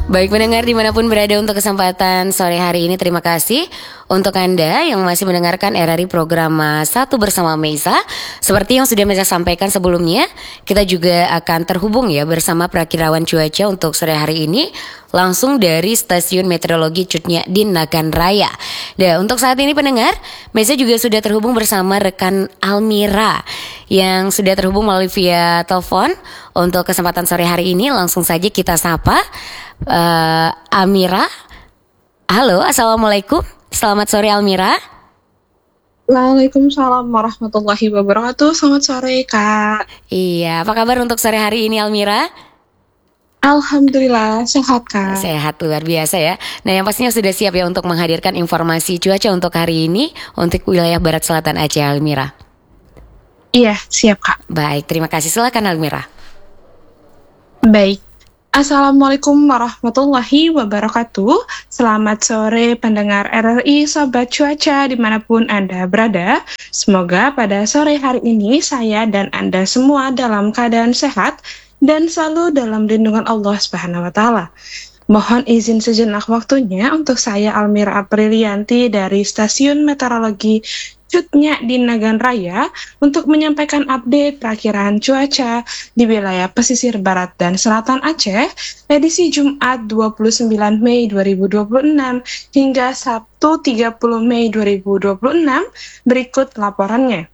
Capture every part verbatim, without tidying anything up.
Baik pendengar dimanapun berada untuk kesempatan sore hari ini, terima kasih untuk Anda yang masih mendengarkan R R I program Satu Bersama Meiza. Seperti yang sudah Meiza sampaikan sebelumnya, kita juga akan terhubung ya bersama perakirawan cuaca untuk sore hari ini langsung dari Stasiun Meteorologi Cutnya di Nagan Raya. Dan untuk saat ini pendengar, Meiza juga sudah terhubung bersama rekan Almira yang sudah terhubung melalui via telepon. Untuk kesempatan sore hari ini langsung saja kita sapa uh, Amira. Halo, assalamualaikum. Selamat sore Almira. Waalaikumsalam warahmatullahi wabarakatuh. Selamat sore Kak. Iya, apa kabar untuk sore hari ini Almira? Alhamdulillah sehat Kak. Sehat luar biasa ya. Nah yang pastinya sudah siap ya untuk menghadirkan informasi cuaca untuk hari ini untuk wilayah Barat Selatan Aceh Almira. Iya siap Kak. Baik, terima kasih, silakan Almira. Baik. Assalamualaikum warahmatullahi wabarakatuh. Selamat sore pendengar R R I, Sobat Cuaca dimanapun Anda berada. Semoga pada sore hari ini saya dan Anda semua dalam keadaan sehat dan selalu dalam lindungan Allah Subhanahu wa Ta'ala. Mohon izin sejenak waktunya untuk saya Almira Aprilianti dari Stasiun Meteorologi Cutnya di Nagan Raya untuk menyampaikan update perakiraan cuaca di wilayah pesisir barat dan selatan Aceh edisi Jumat dua puluh sembilan Mei dua ribu dua puluh enam hingga Sabtu tiga puluh Mei dua ribu dua puluh enam. Berikut laporannya.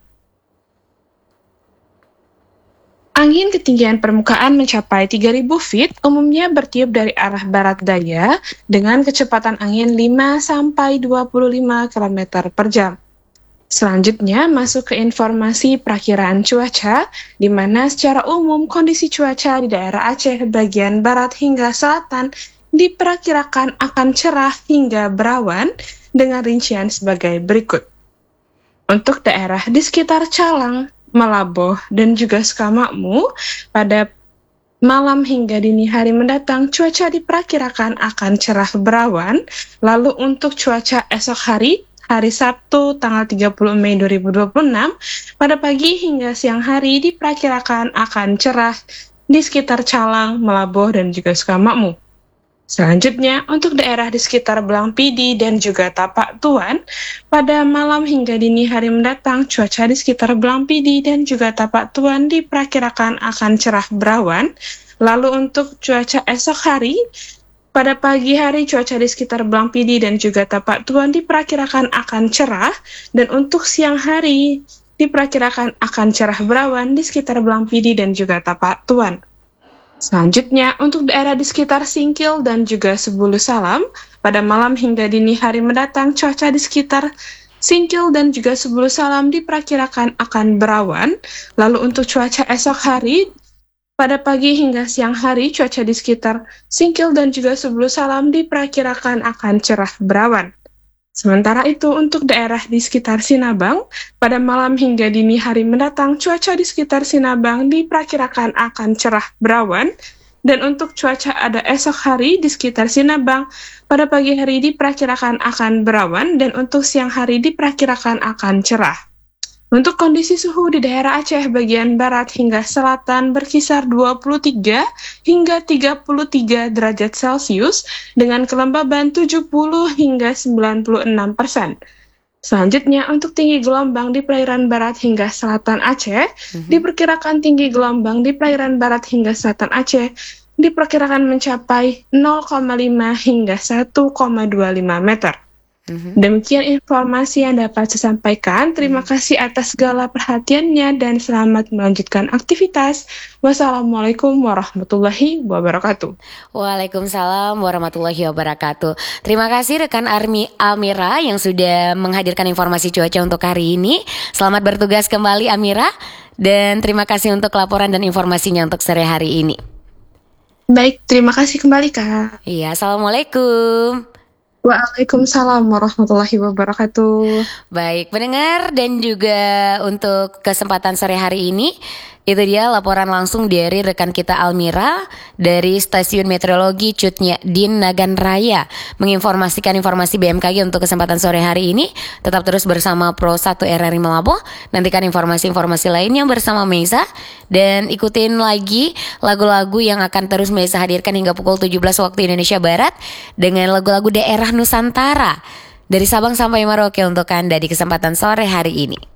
Angin ketinggian permukaan mencapai tiga ribu feet, umumnya bertiup dari arah barat daya dengan kecepatan angin lima sampai dua puluh lima kilometer per jam. Selanjutnya masuk ke informasi perakiraan cuaca, di mana secara umum kondisi cuaca di daerah Aceh bagian barat hingga selatan diperkirakan akan cerah hingga berawan dengan rincian sebagai berikut. Untuk daerah di sekitar Calang, Malaboh, dan juga Sukamakmu, pada malam hingga dini hari mendatang cuaca diperkirakan akan cerah berawan. Lalu untuk cuaca esok hari, hari Sabtu tanggal tiga puluh Mei dua ribu dua puluh enam, pada pagi hingga siang hari diperkirakan akan cerah di sekitar Calang, Malaboh, dan juga Sukamakmu. Selanjutnya, untuk daerah di sekitar Belang Pidi dan juga Tapak Tuan, pada malam hingga dini hari mendatang, cuaca di sekitar Belang Pidi dan juga Tapak Tuan diperkirakan akan cerah berawan. Lalu untuk cuaca esok hari, pada pagi hari cuaca di sekitar Belang Pidi dan juga Tapak Tuan diperkirakan akan cerah, dan untuk siang hari diperkirakan akan cerah berawan di sekitar Belang Pidi dan juga Tapak Tuan. Selanjutnya, untuk daerah di sekitar Singkil dan juga Sebulu Salam, pada malam hingga dini hari mendatang, cuaca di sekitar Singkil dan juga Sebulu Salam diperkirakan akan berawan. Lalu untuk cuaca esok hari, pada pagi hingga siang hari, cuaca di sekitar Singkil dan juga Sebulu Salam diperkirakan akan cerah berawan. Sementara itu, untuk daerah di sekitar Sinabang, pada malam hingga dini hari mendatang, cuaca di sekitar Sinabang diperkirakan akan cerah berawan. Dan untuk cuaca ada esok hari di sekitar Sinabang, pada pagi hari diperkirakan akan berawan, dan untuk siang hari diperkirakan akan cerah. Untuk kondisi suhu di daerah Aceh bagian barat hingga selatan berkisar dua puluh tiga hingga tiga puluh tiga derajat Celcius dengan kelembaban tujuh puluh hingga sembilan puluh enam persen. Selanjutnya, untuk tinggi gelombang di perairan barat hingga selatan Aceh, mm-hmm. diperkirakan tinggi gelombang di perairan barat hingga selatan Aceh diperkirakan mencapai nol koma lima hingga satu koma dua lima meter. Mm-hmm. Demikian informasi yang dapat saya sampaikan. Terima kasih atas segala perhatiannya dan selamat melanjutkan aktivitas. Wassalamualaikum warahmatullahi wabarakatuh. Waalaikumsalam warahmatullahi wabarakatuh. Terima kasih rekan Armi Amira yang sudah menghadirkan informasi cuaca untuk hari ini. Selamat bertugas kembali Amira, dan terima kasih untuk laporan dan informasinya untuk sore hari ini. Baik, terima kasih kembali Kak. Iya, assalamualaikum. Waalaikumsalam warahmatullahi wabarakatuh. Baik pendengar, dan juga untuk kesempatan sore hari ini Itu dia laporan langsung dari rekan kita Almira dari Stasiun Meteorologi Cutnya Din Nagan Raya menginformasikan informasi B M K G untuk kesempatan sore hari ini. Tetap terus bersama Pro satu R R I Malabo. Nantikan informasi-informasi lainnya bersama Meisa dan ikutin lagi lagu-lagu yang akan terus Meisa hadirkan hingga pukul tujuh belas waktu Indonesia Barat dengan lagu-lagu daerah Nusantara dari Sabang sampai Merauke untuk Anda di kesempatan sore hari ini.